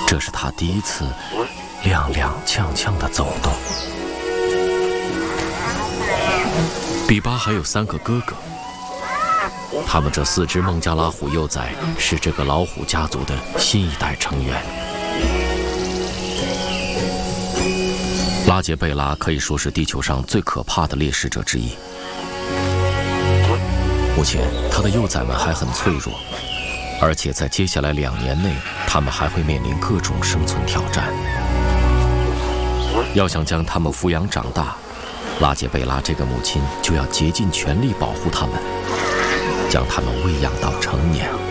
这是他第一次踉踉跄跄地走动。比巴还有3个哥哥，他们这4只孟加拉虎幼崽是这个老虎家族的新一代成员。拉杰贝拉可以说是地球上最可怕的猎食者之一。目前，他的幼崽们还很脆弱，而且在接下来2年内，他们还会面临各种生存挑战。要想将他们抚养长大，拉杰贝拉这个母亲就要竭尽全力保护他们，将他们喂养到成年。